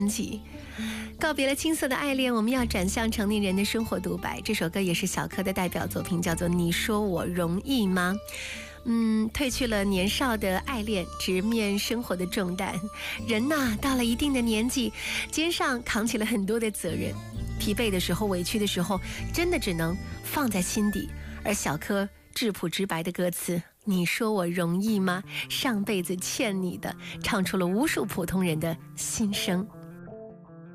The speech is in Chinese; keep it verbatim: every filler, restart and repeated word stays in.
告别了青涩的爱恋，我们要转向成年人的生活独白。这首歌也是小柯的代表作品，叫做《你说我容易吗》。嗯，褪去了年少的爱恋，直面生活的重担。人呐，到了一定的年纪，肩上扛起了很多的责任，疲惫的时候，委屈的时候，真的只能放在心底。而小柯质朴直白的歌词，你说我容易吗？上辈子欠你的，唱出了无数普通人的心声。